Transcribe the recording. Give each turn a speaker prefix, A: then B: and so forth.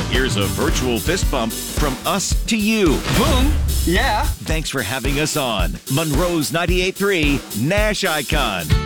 A: Here's a virtual fist bump from us to you.
B: Boom. Yeah.
A: Thanks for having us on Monroe's 98.3 Nash Icon.